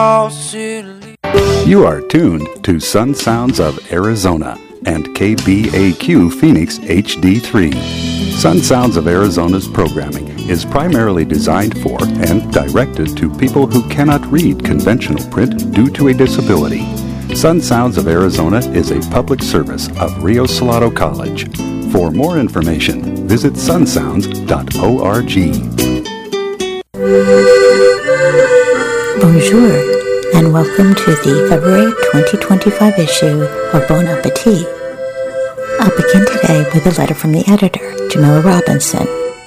You are tuned to Sun Sounds of Arizona and KBAQ Phoenix HD3. Sun Sounds of Arizona's programming is primarily designed for and directed to people who cannot read conventional print due to a disability. Sun Sounds of Arizona is a public service of Rio Salado College. For more information, visit sunsounds.org. Bonjour, and welcome to the February 2025 issue of Bon Appetit. I'll begin today with a letter from the editor, Jamila Robinson.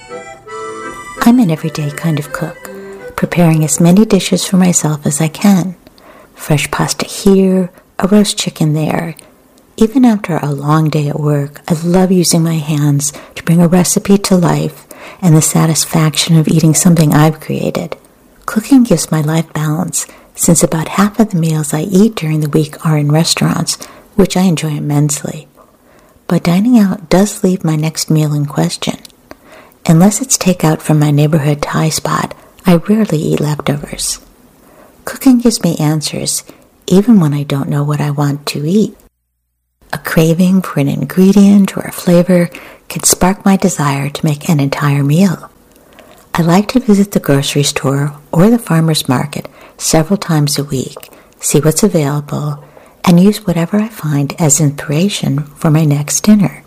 I'm an everyday kind of cook, preparing as many dishes for myself as I can. Fresh pasta here, a roast chicken there. Even after a long day at work, I love using my hands to bring a recipe to life and the satisfaction of eating something I've created. Cooking gives my life balance, since about half of the meals I eat during the week are in restaurants, which I enjoy immensely. But dining out does leave my next meal in question. Unless it's takeout from my neighborhood Thai spot, I rarely eat leftovers. Cooking gives me answers, even when I don't know what I want to eat. A craving for an ingredient or a flavor can spark my desire to make an entire meal. I like to visit the grocery store or the farmer's market several times a week, see what's available, and use whatever I find as inspiration for my next dinner.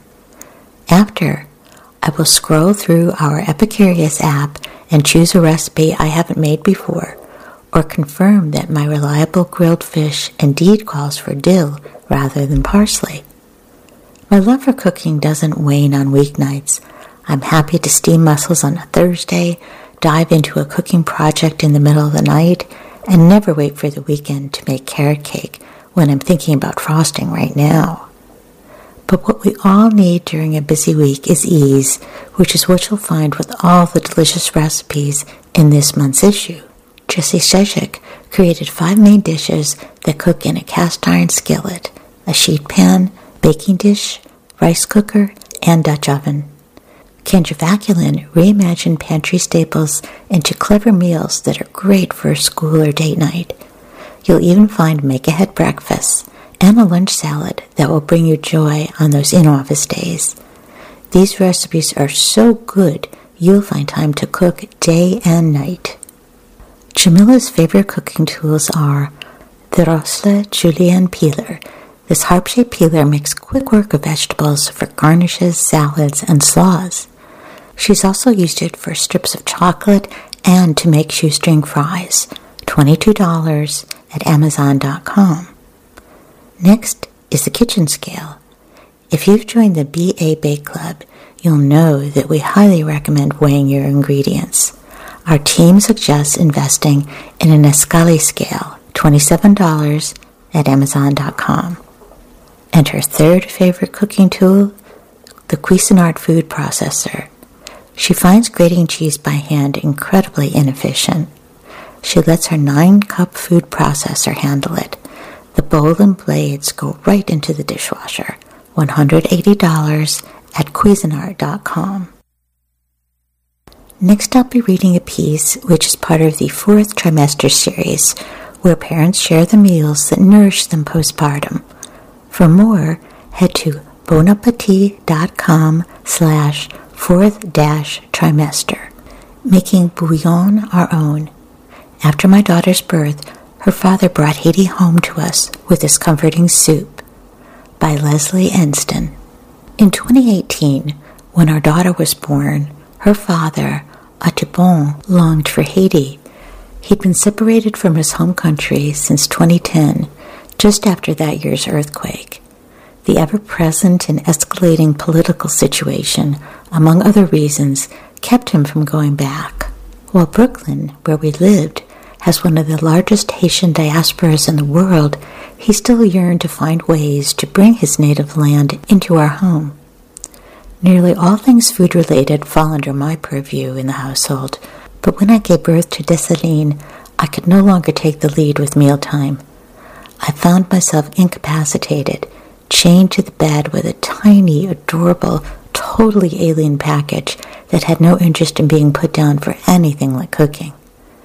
After, I will scroll through our Epicurious app and choose a recipe I haven't made before, or confirm that my reliable grilled fish indeed calls for dill rather than parsley. My love for cooking doesn't wane on weeknights. I'm happy to steam mussels on a Thursday, dive into a cooking project in the middle of the night, and never wait for the weekend to make carrot cake when I'm thinking about frosting right now. But what we all need during a busy week is ease, which is what you'll find with all the delicious recipes in this month's issue. Jesse Sheshik created 5 main dishes that cook in a cast iron skillet, a sheet pan, baking dish, rice cooker, and Dutch oven. Kendra Vaculin reimagined pantry staples into clever meals that are great for a school or date night. You'll even find make-ahead breakfasts and a lunch salad that will bring you joy on those in-office days. These recipes are so good, you'll find time to cook day and night. Jamila's favorite cooking tools are the Rosla Julienne Peeler. This harp-shaped peeler makes quick work of vegetables for garnishes, salads, and slaws. She's also used it for strips of chocolate and to make shoestring fries. $22 at Amazon.com. Next is the kitchen scale. If you've joined the BA Bake Club, you'll know that we highly recommend weighing your ingredients. Our team suggests investing in an Escali scale, $27 at Amazon.com. And her third favorite cooking tool, the Cuisinart food processor. She finds grating cheese by hand incredibly inefficient. She lets her 9-cup food processor handle it. The bowl and blades go right into the dishwasher. $180 at Cuisinart.com. Next, I'll be reading a piece which is part of the 4th trimester series, where parents share the meals that nourish them postpartum. For more, head to bonappetit.com/4th-trimester. Making bouillon our own. After my daughter's birth, her father brought Haiti home to us with this comforting soup. By Leslie Enston. In 2018, when our daughter was born, her father, Atibon, longed for Haiti. He'd been separated from his home country since 2010, just after that year's earthquake. The ever-present and escalating political situation, among other reasons, kept him from going back. While Brooklyn, where we lived, has one of the largest Haitian diasporas in the world, he still yearned to find ways to bring his native land into our home. Nearly all things food-related fall under my purview in the household, but when I gave birth to Dessalines, I could no longer take the lead with mealtime. I found myself incapacitated, chained to the bed with a tiny, adorable, totally alien package that had no interest in being put down for anything like cooking.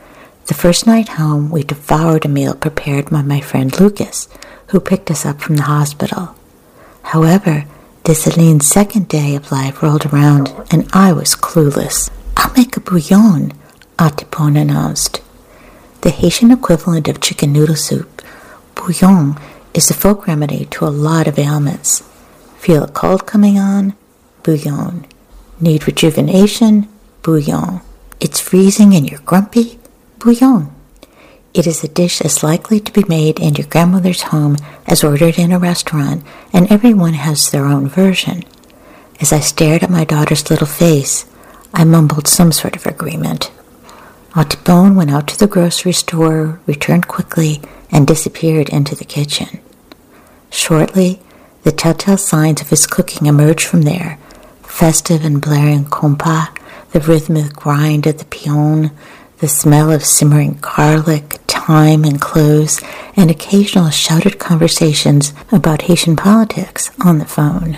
The first night home, we devoured a meal prepared by my friend Lucas, who picked us up from the hospital. However, Desaline's second day of life rolled around, and I was clueless. "I'll make a bouillon," Atipon announced. The Haitian equivalent of chicken noodle soup, bouillon is a folk remedy to a lot of ailments. Feel a cold coming on? Bouillon. Need rejuvenation? Bouillon. It's freezing and you're grumpy? Bouillon. It is a dish as likely to be made in your grandmother's home as ordered in a restaurant, and everyone has their own version. As I stared at my daughter's little face, I mumbled some sort of agreement. Atipon went out to the grocery store, returned quickly, and disappeared into the kitchen. Shortly, the telltale signs of his cooking emerged from there: festive and blaring compas, the rhythmic grind of the pion, the smell of simmering garlic, thyme, and cloves, and occasional shouted conversations about Haitian politics on the phone.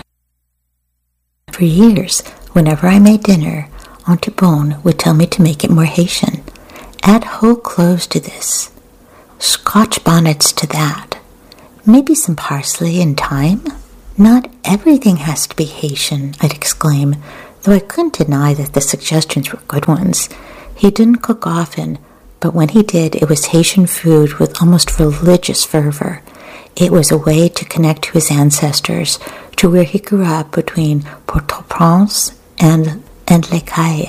For years, whenever I made dinner, Atipon would tell me to make it more Haitian. Add whole cloves to this. Scotch bonnets to that. Maybe some parsley and thyme? Not everything has to be Haitian, I'd exclaim, though I couldn't deny that the suggestions were good ones. He didn't cook often, but when he did, it was Haitian food with almost religious fervor. It was a way to connect to his ancestors, to where he grew up between Port-au-Prince and Les Cayes.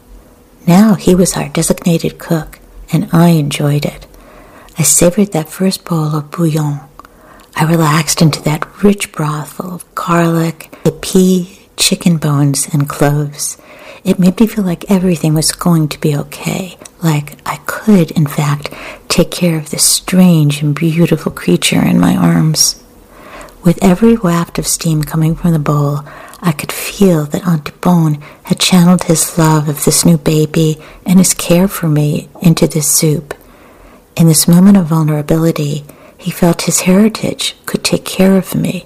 Now he was our designated cook, and I enjoyed it. I savored that first bowl of bouillon. I relaxed into that rich broth full of garlic, épices, chicken bones, and cloves. It made me feel like everything was going to be okay, like I could, in fact, take care of this strange and beautiful creature in my arms. With every waft of steam coming from the bowl, I could feel that Atipon had channeled his love of this new baby and his care for me into this soup. In this moment of vulnerability, he felt his heritage could take care of me.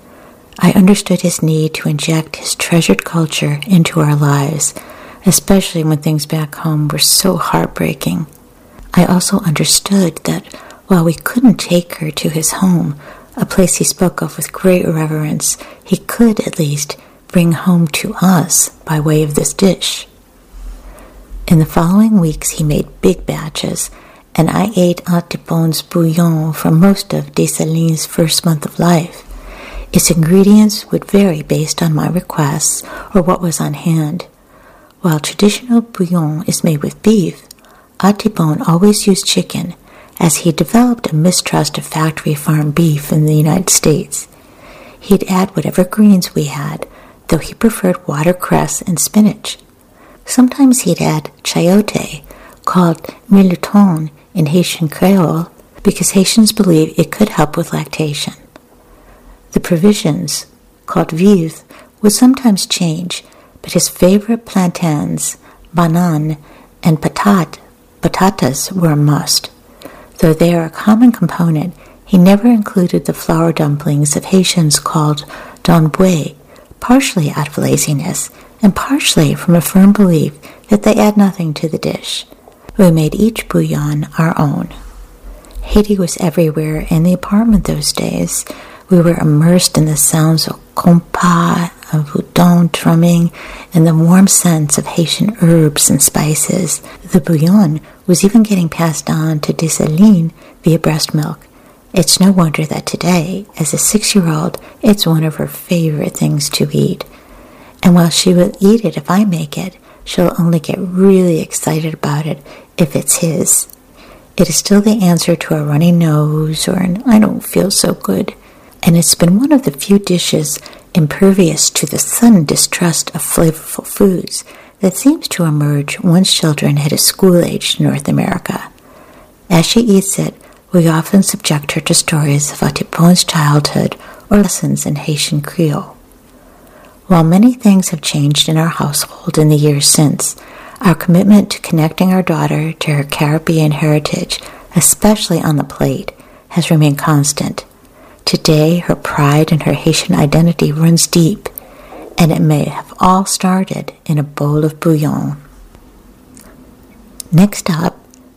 I understood his need to inject his treasured culture into our lives, especially when things back home were so heartbreaking. I also understood that while we couldn't take her to his home, a place he spoke of with great reverence, he could at least bring home to us by way of this dish. In the following weeks, he made big batches, and I ate Atipon's bouillon for most of Desaline's first month of life. Its ingredients would vary based on my requests or what was on hand. While traditional bouillon is made with beef, Atipon always used chicken, as he developed a mistrust of factory farm beef in the United States. He'd add whatever greens we had, though he preferred watercress and spinach. Sometimes he'd add chayote, called mirliton in Haitian Creole, because Haitians believe it could help with lactation. The provisions, called vivres, would sometimes change, but his favorite plantains, bananes, and patatas were a must. Though they are a common component, he never included the flour dumplings of Haitians called donboué, partially out of laziness, and partially from a firm belief that they add nothing to the dish. We made each bouillon our own. Haiti was everywhere in the apartment those days. We were immersed in the sounds of compas, of boudin drumming, and the warm scents of Haitian herbs and spices. The bouillon was even getting passed on to Desaline via breast milk. It's no wonder that today, as a 6-year-old, it's one of her favorite things to eat. And while she will eat it if I make it, she'll only get really excited about it if it's his. It is still the answer to a runny nose or an I don't feel so good. And it's been one of the few dishes impervious to the sudden distrust of flavorful foods that seems to emerge once children hit a school-aged North America. As she eats it, we often subject her to stories of Atipon's childhood or lessons in Haitian Creole. While many things have changed in our household in the years since, our commitment to connecting our daughter to her Caribbean heritage, especially on the plate, has remained constant. Today, her pride in her Haitian identity runs deep, and it may have all started in a bowl of bouillon. Next up,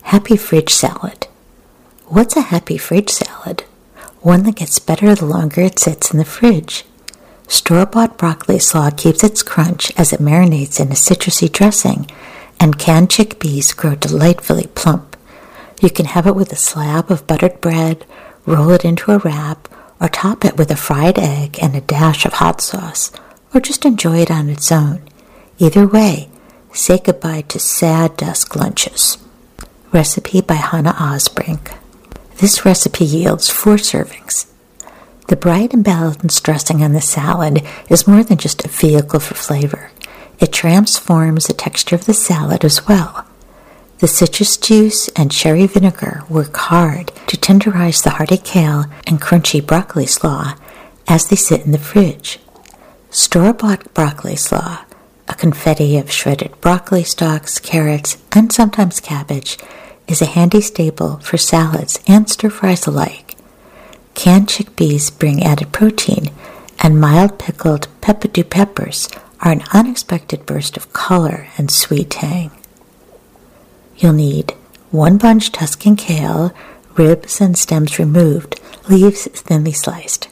Happy fridge salad. What's a happy fridge salad? One that gets better the longer it sits in the fridge. Store-bought broccoli slaw keeps its crunch as it marinates in a citrusy dressing, and canned chickpeas grow delightfully plump. You can have it with a slab of buttered bread, roll it into a wrap, or top it with a fried egg and a dash of hot sauce, or just enjoy it on its own. Either way, say goodbye to sad dusk lunches. Recipe by Hannah Osbrink. This recipe yields 4 servings. The bright and balanced dressing on the salad is more than just a vehicle for flavor. It transforms the texture of the salad as well. The citrus juice and cherry vinegar work hard to tenderize the hearty kale and crunchy broccoli slaw as they sit in the fridge. Store-bought broccoli slaw, a confetti of shredded broccoli stalks, carrots, and sometimes cabbage, is a handy staple for salads and stir-fries alike. Canned chickpeas bring added protein, and mild pickled peppadew peppers are an unexpected burst of color and sweet tang. You'll need 1 bunch Tuscan kale, ribs and stems removed, leaves thinly sliced,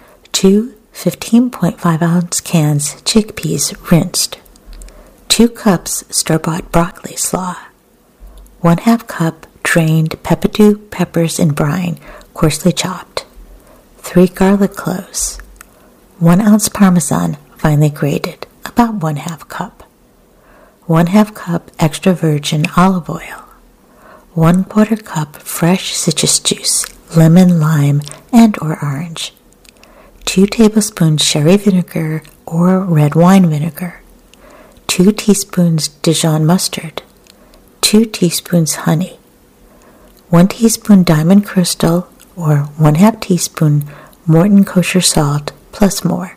2 15.5-ounce cans chickpeas rinsed, 2 cups store-bought broccoli slaw, 1/2 cup drained peppadew peppers in brine, coarsely chopped, 3 garlic cloves, 1 ounce Parmesan, finely grated, about 1/2 cup, 1/2 cup extra virgin olive oil, 1/4 cup fresh citrus juice, lemon, lime, and or orange, 2 tablespoons sherry vinegar or red wine vinegar, 2 teaspoons Dijon mustard, 2 teaspoons honey, 1 teaspoon diamond crystal or 1/2 teaspoon Morton kosher salt plus more,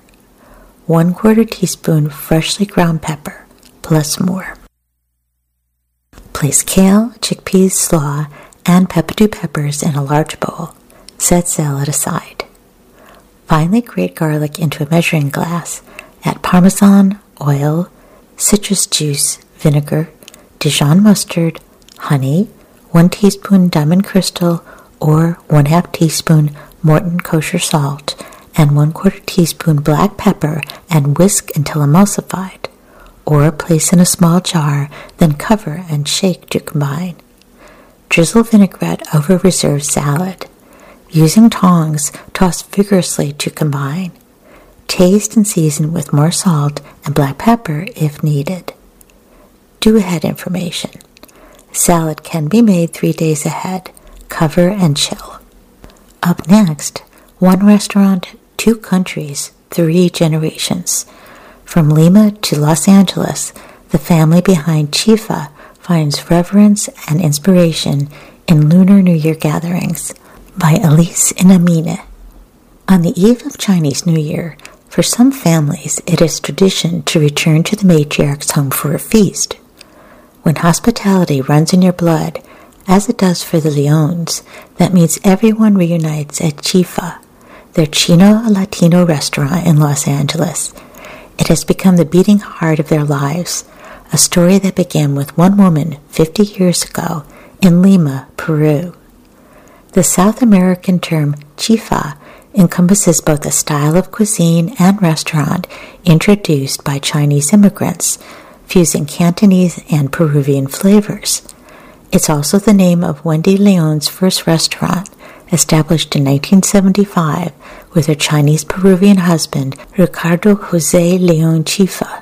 1/4 teaspoon freshly ground pepper plus more. Place kale, chickpeas, slaw, and peppadew peppers in a large bowl. Set salad aside. Finely grate garlic into a measuring glass. Add Parmesan, oil, citrus juice, vinegar, Dijon mustard, honey, 1 teaspoon diamond crystal or 1/2 teaspoon Morton kosher salt, and 1/4 teaspoon black pepper, and whisk until emulsified, or place in a small jar, then cover and shake to combine. Drizzle vinaigrette over reserved salad. Using tongs, toss vigorously to combine. Taste and season with more salt and black pepper if needed. Do-ahead information. Salad can be made 3 days ahead. Cover and chill. Up next, 1 restaurant, 2 countries, 3 generations. From Lima to Los Angeles, the family behind Chifa finds reverence and inspiration in Lunar New Year gatherings by Elise Inamine. On the eve of Chinese New Year, for some families it is tradition to return to the matriarch's home for a feast. When hospitality runs in your blood, as it does for the Leones, that means everyone reunites at Chifa, their Chino-Latino restaurant in Los Angeles. It has become the beating heart of their lives, a story that began with one woman 50 years ago in Lima, Peru. The South American term chifa encompasses both a style of cuisine and restaurant introduced by Chinese immigrants, fusing Cantonese and Peruvian flavors. It's also the name of Wendy Leon's first restaurant, established in 1975 with her Chinese-Peruvian husband, Ricardo Jose Leon Chifa.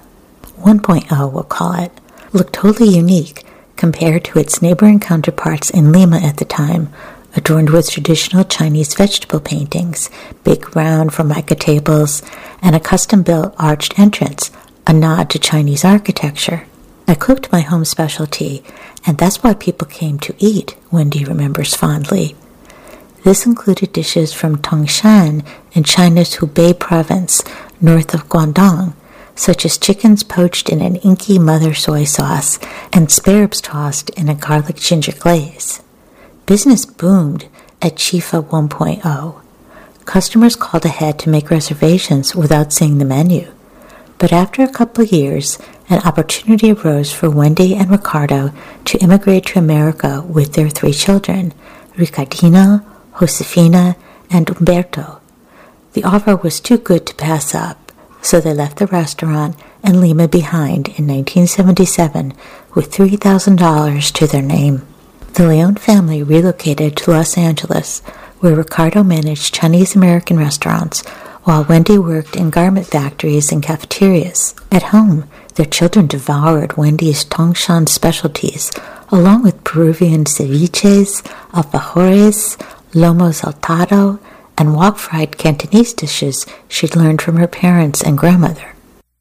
1.0, we'll call it, looked totally unique compared to its neighboring counterparts in Lima at the time, adorned with traditional Chinese vegetable paintings, big round formica tables, and a custom-built arched entrance, a nod to Chinese architecture. I cooked my home specialty, and that's why people came to eat, Wendy remembers fondly. This included dishes from Tongshan in China's Hubei province, north of Guangdong, such as chickens poached in an inky mother soy sauce and sparrows tossed in a garlic ginger glaze. Business boomed at Chifa 1.0. Customers called ahead to make reservations without seeing the menu. But after a couple of years, an opportunity arose for Wendy and Ricardo to immigrate to America with their 3 children, Ricardina, Josefina, and Umberto. The offer was too good to pass up, so they left the restaurant and Lima behind in 1977 with $3,000 to their name. The Leone family relocated to Los Angeles, where Ricardo managed Chinese-American restaurants, while Wendy worked in garment factories and cafeterias. At home, their children devoured Wendy's Tongshan specialties, along with Peruvian ceviches, alfajores, lomo saltado, and wok-fried Cantonese dishes she'd learned from her parents and grandmother.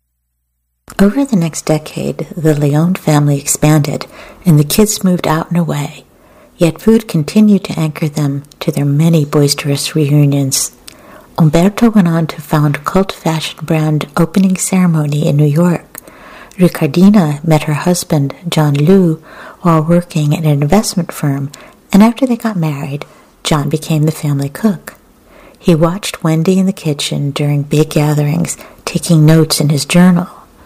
Over the next decade, the Leone family expanded, and the kids moved out and away, yet food continued to anchor them to their many boisterous reunions. Umberto went on to found cult fashion brand Opening Ceremony in New York. Ricardina met her husband, John Liu, while working at an investment firm, and after they got married, John became the family cook. He watched Wendy in the kitchen during big gatherings, taking notes in his journal.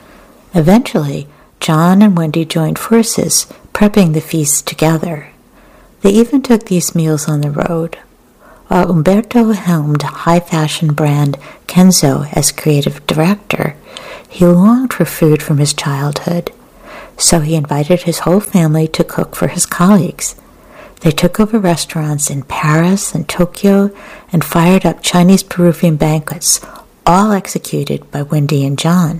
Eventually, John and Wendy joined forces, prepping the feasts together. They even took these meals on the road. While Umberto helmed high-fashion brand Kenzo as creative director, he longed for food from his childhood, so he invited his whole family to cook for his colleagues. They took over restaurants in Paris and Tokyo and fired up Chinese-Peruvian banquets, all executed by Wendy and John.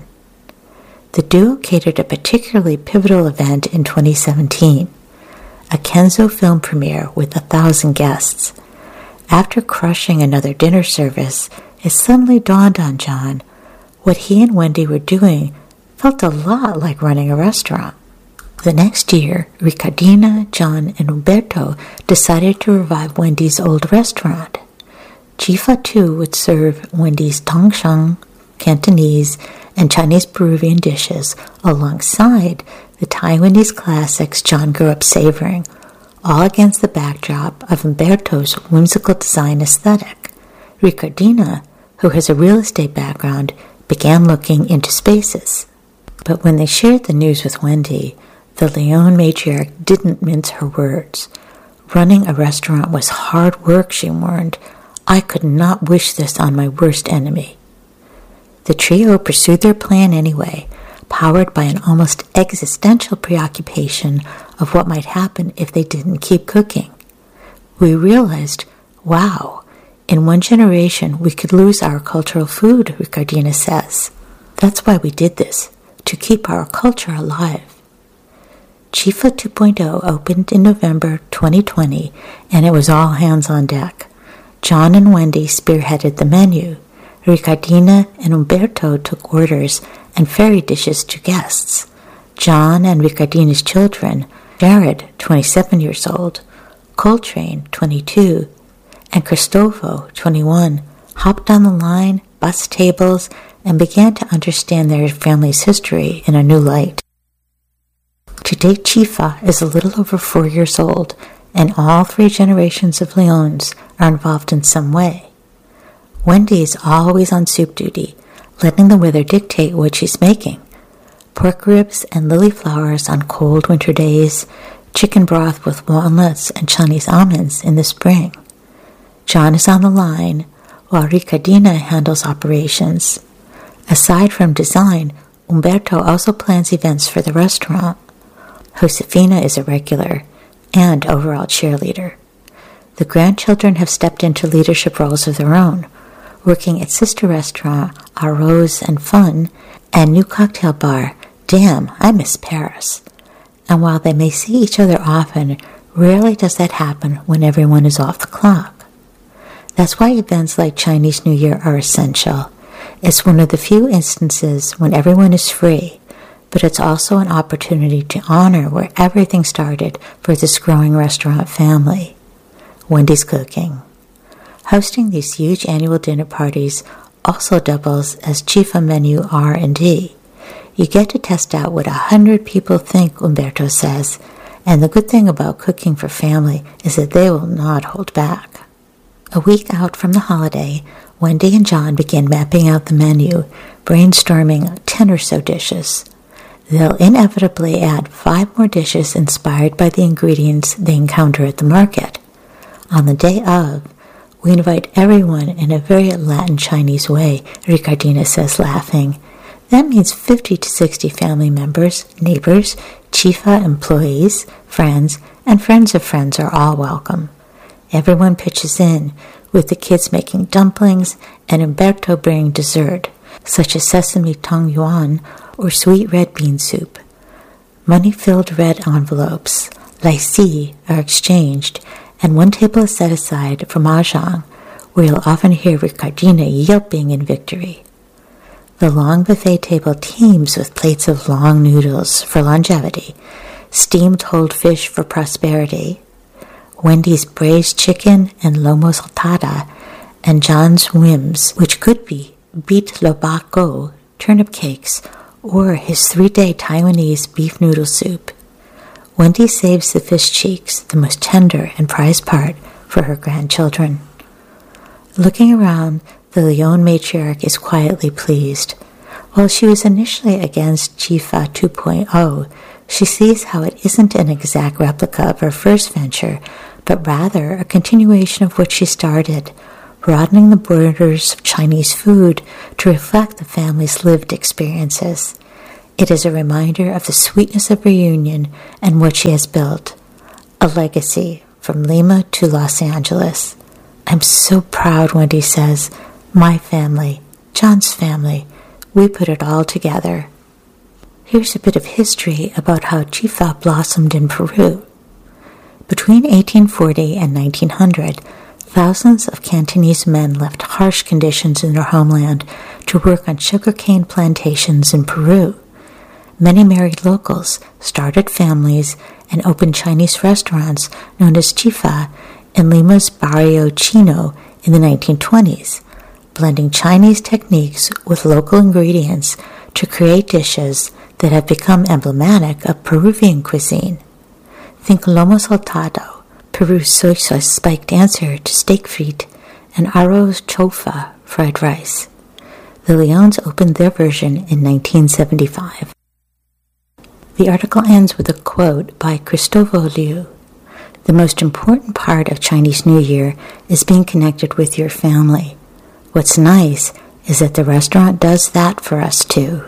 The duo catered a particularly pivotal event in 2017, a Kenzo film premiere with 1,000 guests. After crushing another dinner service, it suddenly dawned on John what he and Wendy were doing felt a lot like running a restaurant. The next year, Ricardina, John, and Umberto decided to revive Wendy's old restaurant. Chifa too would serve Wendy's Tongshan, Cantonese, and Chinese-Peruvian dishes alongside the Taiwanese classics John grew up savoring, all against the backdrop of Umberto's whimsical design aesthetic. Ricardina, who has a real estate background, began looking into spaces. But when they shared the news with Wendy, the Leone matriarch didn't mince her words. Running a restaurant was hard work, she warned. I could not wish this on my worst enemy. The trio pursued their plan anyway, powered by an almost existential preoccupation of what might happen if they didn't keep cooking. We realized, wow, in one generation we could lose our cultural food, Ricardina says. That's why we did this, to keep our culture alive. Chifa 2.0 opened in November 2020, and it was all hands on deck. John and Wendy spearheaded the menu. Ricardina and Umberto took orders and ferried dishes to guests. John and Ricardina's children, Jared, 27 years old, Coltrane, 22, and Cristofo, 21, hopped on the line, bussed tables, and began to understand their family's history in a new light. Today, Chifa is a little over 4 years old, and all 3 generations of Leones are involved in some way. Wendy is always on soup duty, letting the weather dictate what she's making. Pork ribs and lily flowers on cold winter days, chicken broth with walnuts and Chinese almonds in the spring. John is on the line, while Ricardina handles operations. Aside from design, Umberto also plans events for the restaurant. Josefina is a regular and overall cheerleader. The grandchildren have stepped into leadership roles of their own, working at sister restaurant Arroz and Fun and new cocktail bar Damn, I Miss Paris. And while they may see each other often, rarely does that happen when everyone is off the clock. That's why events like Chinese New Year are essential. It's one of the few instances when everyone is free, but it's also an opportunity to honor where everything started for this growing restaurant family. Wendy's cooking. Hosting these huge annual dinner parties also doubles as Chifa menu R&D. You get to test out what 100 people think, Umberto says, and the good thing about cooking for family is that they will not hold back. A week out from the holiday, Wendy and John began mapping out the menu, brainstorming 10 or so dishes. they'll inevitably add 5 more dishes inspired by the ingredients they encounter at the market. On the day of, we invite everyone in a very Latin Chinese way, Ricardina says, laughing. That means 50 to 60 family members, neighbors, Chifa employees, friends, and friends of friends are all welcome. Everyone pitches in, with the kids making dumplings and Umberto bringing dessert, such as sesame tong yuan or sweet red bean soup. Money-filled red envelopes, laixi, are exchanged, and one table is set aside for mahjong, where you'll often hear Ricardina yelping in victory. The long buffet table teems with plates of long noodles for longevity, steamed whole fish for prosperity, Wendy's braised chicken and lomo saltada, and John's whims, which could be beet lo bak go, turnip cakes, or his 3-day Taiwanese beef noodle soup. Wendy saves the fish cheeks, the most tender and prized part, for her grandchildren. Looking around, the Leon matriarch is quietly pleased. While she was initially against Chifa 2.0, she sees how it isn't an exact replica of her first venture, but rather a continuation of what she started, broadening the borders of Chinese food to reflect the family's lived experiences. It is a reminder of the sweetness of reunion and what she has built, a legacy from Lima to Los Angeles. I'm so proud, Wendy says. My family, John's family, we put it all together. Here's a bit of history about how Chifa blossomed in Peru. Between 1840 and 1900, thousands of Cantonese men left harsh conditions in their homeland to work on sugarcane plantations in Peru. Many married locals, started families, and opened Chinese restaurants known as Chifa in Lima's Barrio Chino in the 1920s, blending Chinese techniques with local ingredients to create dishes that have become emblematic of Peruvian cuisine. Think lomo saltado, Peru's soy sauce spiked answer to steak frite, and arroz chofa, fried rice. The Leons opened their version in 1975. The article ends with a quote by Christovo Liu. The most important part of Chinese New Year is being connected with your family. What's nice is that the restaurant does that for us too.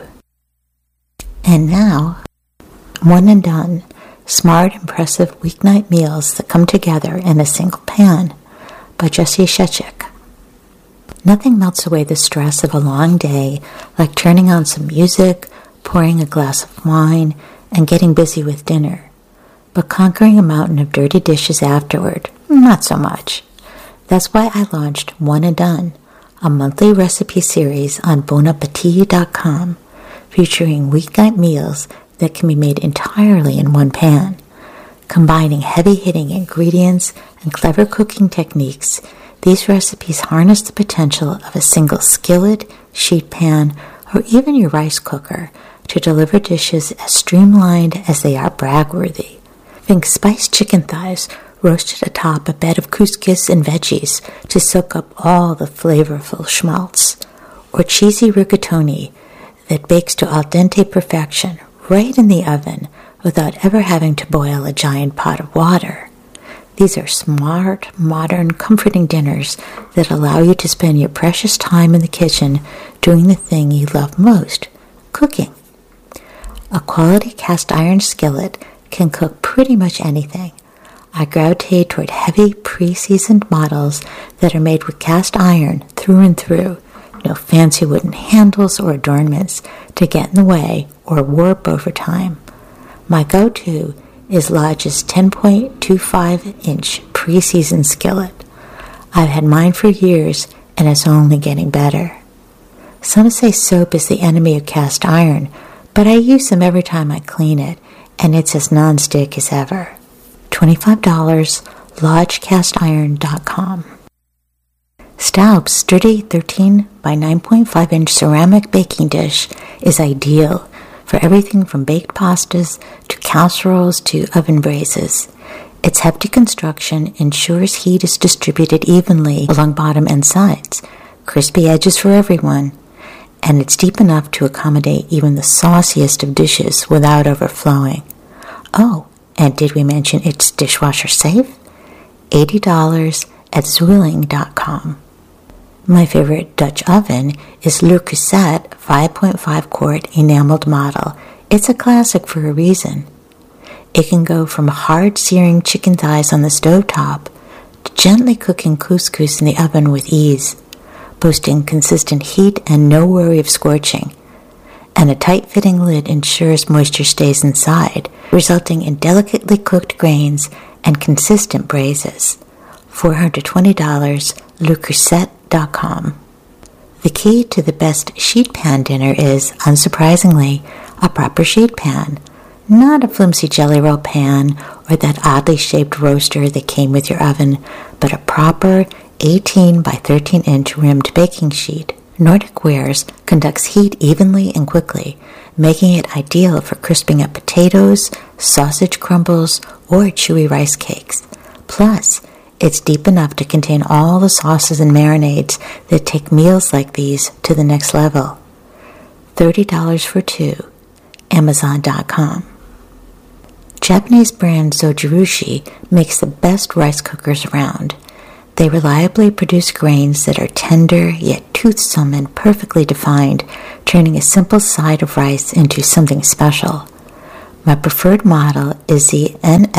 And now, One and Done, smart, impressive weeknight meals that come together in a single pan, by Jesse Shechik. Nothing melts away the stress of a long day like turning on some music, pouring a glass of wine, and getting busy with dinner. But conquering a mountain of dirty dishes afterward, not so much. That's why I launched One and Done, a monthly recipe series on bonappetit.com, featuring weeknight meals that can be made entirely in one pan. Combining heavy-hitting ingredients and clever cooking techniques, these recipes harness the potential of a single skillet, sheet pan, or even your rice cooker to deliver dishes as streamlined as they are brag-worthy. Think spiced chicken thighs roasted atop a bed of couscous and veggies to soak up all the flavorful schmaltz, or cheesy rigatoni that bakes to al dente perfection right in the oven without ever having to boil a giant pot of water. These are smart, modern, comforting dinners that allow you to spend your precious time in the kitchen doing the thing you love most, cooking. A quality cast iron skillet can cook pretty much anything. I gravitate toward heavy, pre-seasoned models that are made with cast iron through and through, no fancy wooden handles or adornments to get in the way or warp over time. My go-to is Lodge's 10.25-inch pre-seasoned skillet. I've had mine for years, and it's only getting better. Some say soap is the enemy of cast iron, but I use them every time I clean it, and it's as non-stick as ever. $25, lodgecastiron.com. Staub's sturdy 13 by 9.5-inch ceramic baking dish is ideal for everything from baked pastas to casseroles to oven braises. Its hefty construction ensures heat is distributed evenly along bottom and sides, crispy edges for everyone, and it's deep enough to accommodate even the sauciest of dishes without overflowing. Oh, and did we mention it's dishwasher safe? $80 at Zwilling.com. My favorite Dutch oven is Le Creuset 5.5 quart enameled model. It's a classic for a reason. It can go from hard searing chicken thighs on the stovetop to gently cooking couscous in the oven with ease, boasting consistent heat and no worry of scorching. And a tight-fitting lid ensures moisture stays inside, resulting in delicately cooked grains and consistent braises. $420, LeCreuset.com. The key to the best sheet pan dinner is, unsurprisingly, a proper sheet pan. Not a flimsy jelly roll pan or that oddly shaped roaster that came with your oven, but a proper 18 by 13 inch rimmed baking sheet. Nordic Wares conducts heat evenly and quickly, making it ideal for crisping up potatoes, sausage crumbles, or chewy rice cakes. Plus, it's deep enough to contain all the sauces and marinades that take meals like these to the next level. $30 for two. Amazon.com. Japanese brand Zojirushi makes the best rice cookers around. They reliably produce grains that are tender yet toothsome and perfectly defined, turning a simple side of rice into something special. My preferred model is the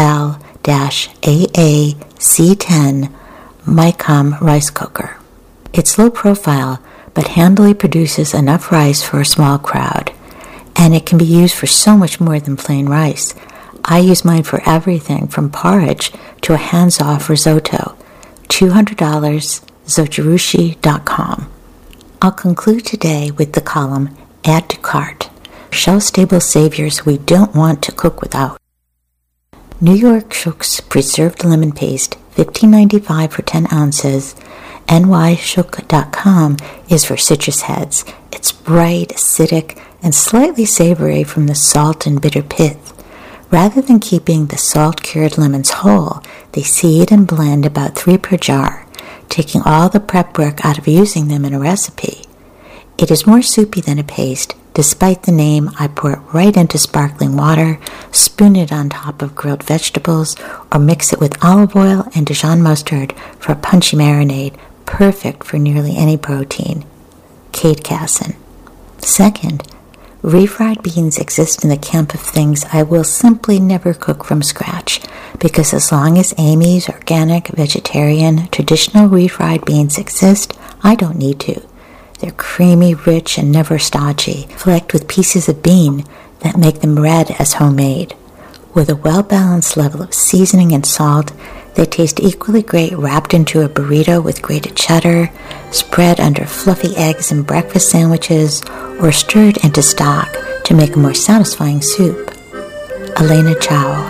NL-AA-C10 Micom rice cooker. It's low profile, but handily produces enough rice for a small crowd, and it can be used for so much more than plain rice. I use mine for everything from porridge to a hands-off risotto. $200, Zojirushi.com. I'll conclude today with the column Add to Cart, shelf-stable saviors we don't want to cook without. New York Shook's preserved lemon paste, $15.95 for 10 ounces. nyshook.com is for citrus heads. It's bright, acidic, and slightly savory from the salt and bitter pith. Rather than keeping the salt-cured lemons whole, they seed and blend about 3 per jar, taking all the prep work out of using them in a recipe. It is more soupy than a paste. Despite the name, I pour it right into sparkling water, spoon it on top of grilled vegetables, or mix it with olive oil and Dijon mustard for a punchy marinade, perfect for nearly any protein. Kate Casson. Second, refried beans exist in the camp of things I will simply never cook from scratch, because as long as Amy's organic, vegetarian, traditional refried beans exist, I don't need to. They're creamy, rich, and never stodgy, flecked with pieces of bean that make them red as homemade. With a well-balanced level of seasoning and salt, they taste equally great wrapped into a burrito with grated cheddar, spread under fluffy eggs in breakfast sandwiches, or stirred into stock to make a more satisfying soup. Elena Chow.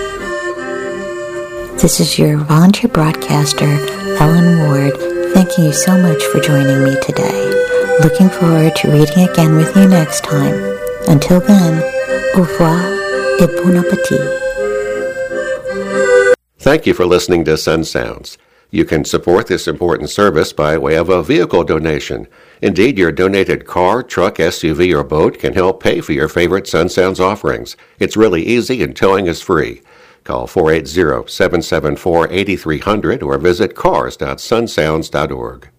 This is your volunteer broadcaster, Ellen Ward, thanking you so much for joining me today. Looking forward to reading again with you next time. Until then, au revoir et bon appétit. Thank you for listening to Sun Sounds. You can support this important service by way of a vehicle donation. Indeed, your donated car, truck, SUV, or boat can help pay for your favorite Sun Sounds offerings. It's really easy and towing is free. Call 480-774-8300 or visit cars.sunsounds.org.